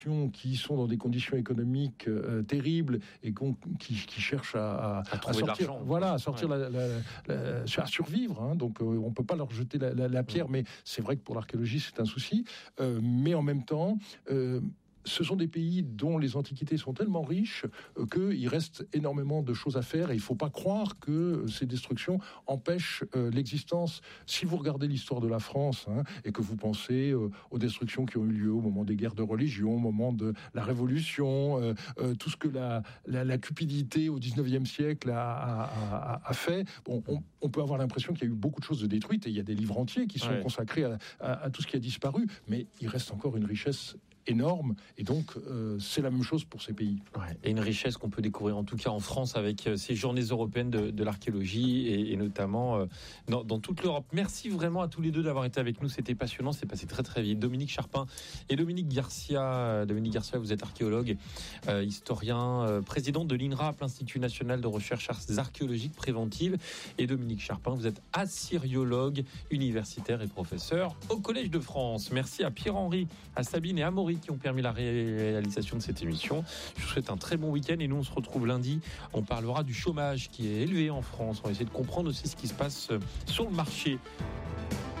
qui sont dans des conditions économiques terribles et qui cherchent à sortir, à sortir à survivre. Hein, donc on peut pas leur jeter la pierre, mais c'est vrai que pour l'archéologie c'est un souci. Mais en même temps, ce sont des pays dont les antiquités sont tellement riches qu'il reste énormément de choses à faire et il ne faut pas croire que ces destructions empêchent l'existence. Si vous regardez l'histoire de la France et que vous pensez aux destructions qui ont eu lieu au moment des guerres de religion, au moment de la Révolution, tout ce que la cupidité au 19e siècle a fait, on peut avoir l'impression qu'il y a eu beaucoup de choses de détruites et il y a des livres entiers qui sont consacrés à tout ce qui a disparu, mais il reste encore une richesse énorme et donc c'est la même chose pour ces pays. Et une richesse qu'on peut découvrir en tout cas en France avec ces journées européennes de l'archéologie et notamment dans toute l'Europe. Merci vraiment à tous les deux d'avoir été avec nous, c'était passionnant, c'est passé très très vite. Dominique Charpin et Dominique Garcia. Dominique Garcia, vous êtes archéologue, historien, président de l'INRAP, l'Institut National de Recherche Archéologique Préventive, et Dominique Charpin, vous êtes assyriologue, universitaire et professeur au Collège de France. Merci à Pierre-Henri, à Sabine et à Maurice qui ont permis la réalisation de cette émission. Je vous souhaite un très bon week-end et nous on se retrouve lundi. On parlera du chômage qui est élevé en France. On va essayer de comprendre aussi ce qui se passe sur le marché.